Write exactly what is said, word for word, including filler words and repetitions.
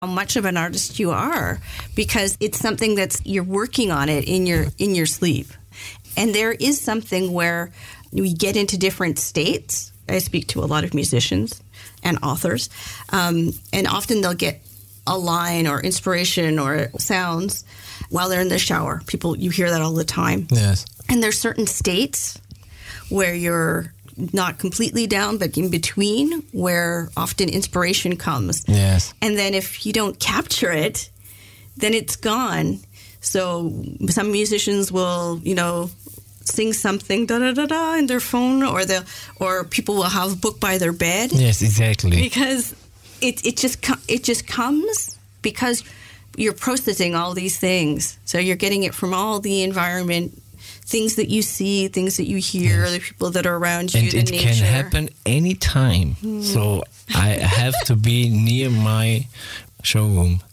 how much of an artist you are, because it's something that's you're working on it in your in your sleep. And there is something where we get into different states. I speak to a lot of musicians and authors, um, and often they'll get a line or inspiration or sounds while they're in the shower. People, you hear that all the time. Yes. And there's certain states where you're not completely down, but in between, where often inspiration comes. Yes. And then if you don't capture it, then it's gone. So some musicians will, you know, sing something da da da da in their phone, or the or people will have a book by their bed. Yes, exactly. Because it it just it just comes because you're processing all these things. So you're getting it from all the environment, things that you see, things that you hear, yes. the people that are around you, and the it nature. can happen anytime. Mm. So I have to be near my showroom